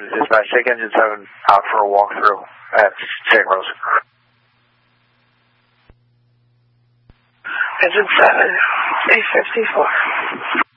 Dispatch, take Engine 7 out for a walkthrough at St. Rose. Engine 7, 854.